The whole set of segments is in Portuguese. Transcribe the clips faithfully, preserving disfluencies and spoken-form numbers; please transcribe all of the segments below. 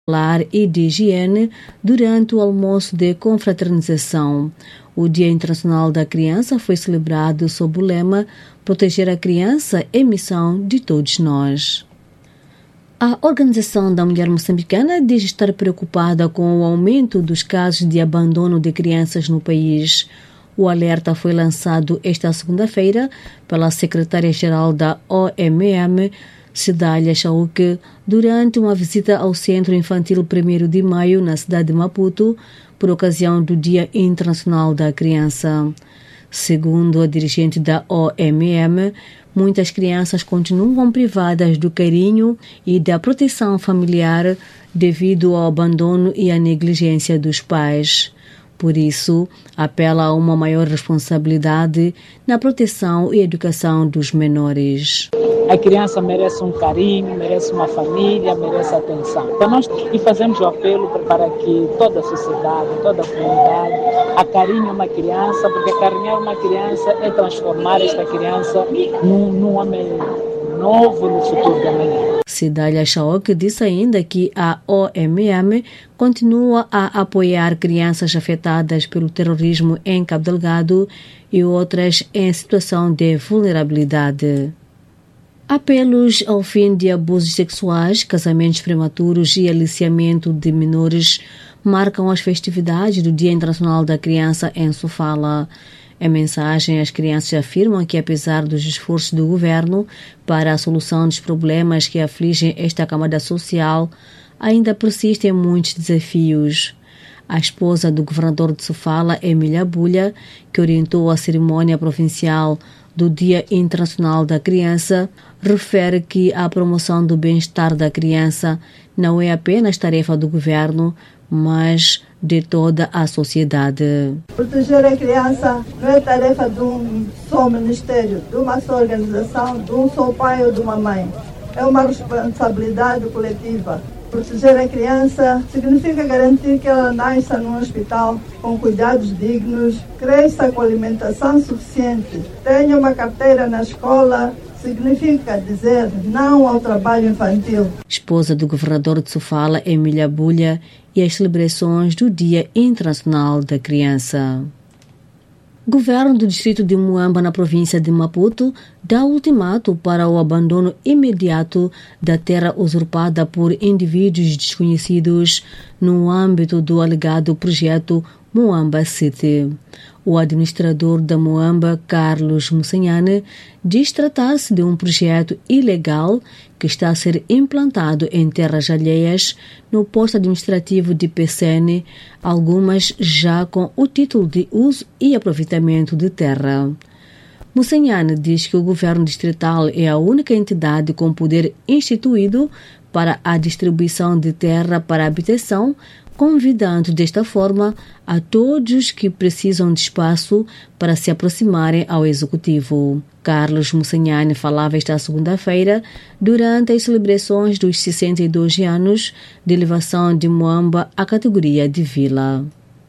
e de higiene durante o almoço de confraternização. O Dia Internacional da Criança foi celebrado sob o lema Proteger a Criança é missão de todos nós. A Organização da Mulher Moçambicana diz estar preocupada com o aumento dos casos de abandono de crianças no país. O alerta foi lançado esta segunda-feira pela secretária-geral da O M M, Cidália Chauque, durante uma visita ao Centro Infantil primeiro de maio na cidade de Maputo, por ocasião do Dia Internacional da Criança. Segundo a dirigente da O M M, muitas crianças continuam privadas do carinho e da proteção familiar devido ao abandono e à negligência dos pais. Por isso, apela a uma maior responsabilidade na proteção e educação dos menores. A criança merece um carinho, merece uma família, merece atenção. Então nós e fazemos o apelo para que toda a sociedade, toda a comunidade acarinhe uma criança, porque acarinhar uma criança é transformar esta criança num, num homem novo no futuro de amanhã. Cidália Chauque disse ainda que a O M M continua a apoiar crianças afetadas pelo terrorismo em Cabo Delgado e outras em situação de vulnerabilidade. Apelos ao fim de abusos sexuais, casamentos prematuros e aliciamento de menores marcam as festividades do Dia Internacional da Criança em Sofala. Em mensagem, as crianças afirmam que, apesar dos esforços do governo para a solução dos problemas que afligem esta camada social, ainda persistem muitos desafios. A esposa do governador de Sofala, Emília Bulha, que orientou a cerimônia provincial do Dia Internacional da Criança, refere que a promoção do bem-estar da criança não é apenas tarefa do governo, mas de toda a sociedade. Proteger a criança não é tarefa de um só ministério, de uma só organização, de um só pai ou de uma mãe. É uma responsabilidade coletiva. Proteger a criança significa garantir que ela nasça num hospital com cuidados dignos, cresça com alimentação suficiente, tenha uma carteira na escola. Significa dizer não ao trabalho infantil. Esposa do governador de Sofala, Emília Bulha, e as celebrações do Dia Internacional da Criança. Governo do distrito de Muamba, na província de Maputo, dá ultimato para o abandono imediato da terra usurpada por indivíduos desconhecidos no âmbito do alegado projeto Muamba City. O administrador da Muamba, Carlos Mussanhane, diz tratar-se de um projeto ilegal que está a ser implantado em terras alheias no posto administrativo de Pecene, algumas já com o título de uso e aproveitamento de terra. Mussanhane diz que o governo distrital é a única entidade com poder instituído para a distribuição de terra para habitação, convidando desta forma a todos que precisam de espaço para se aproximarem ao executivo. Carlos Mussanhane falava esta segunda-feira durante as celebrações dos sessenta e dois anos de elevação de Muamba à categoria de vila.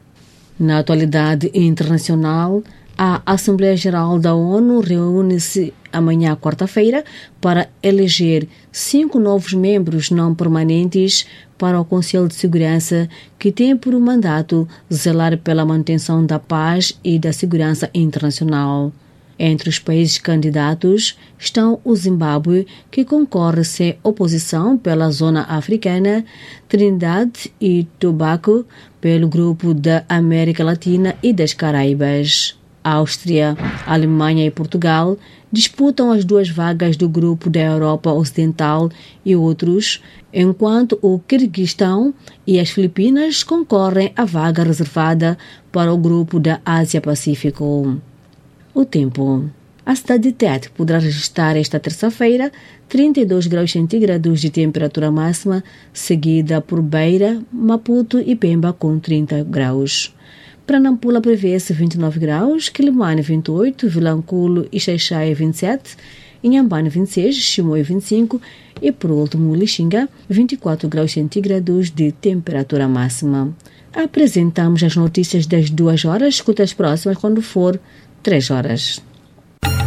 Na atualidade internacional, a Assembleia Geral da ONU reúne-se amanhã, quarta-feira, para eleger cinco novos membros não permanentes para o Conselho de Segurança, que tem por mandato zelar pela manutenção da paz e da segurança internacional. Entre os países candidatos estão o Zimbábue, que concorre sem oposição pela zona africana, Trindade e Tobago pelo grupo da América Latina e das Caraíbas. A Áustria, a Alemanha e Portugal disputam as duas vagas do grupo da Europa Ocidental e outros, enquanto o Quirguistão e as Filipinas concorrem à vaga reservada para o grupo da Ásia-Pacífico. O tempo. A cidade de Tete poderá registrar esta terça-feira trinta e dois graus centígrados de temperatura máxima, seguida por Beira, Maputo e Pemba com trinta graus. Para Nampula prevê-se vinte e nove graus, Quilimane vinte e oito, Vilanculo e Xaixaia vinte e sete, Inhambane vinte e seis, Chimoio vinte e cinco e, por último, Lixinga vinte e quatro graus centígrados de temperatura máxima. Apresentamos as notícias das duas horas, escuta as próximas quando for três horas.